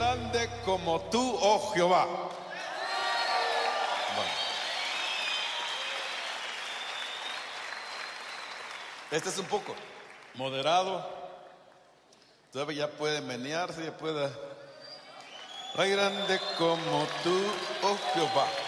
grande como tú, oh Jehová. Bueno. Este es un poco moderado. Todavía ya puede menearse, ya puede. Rey grande como tú, oh Jehová.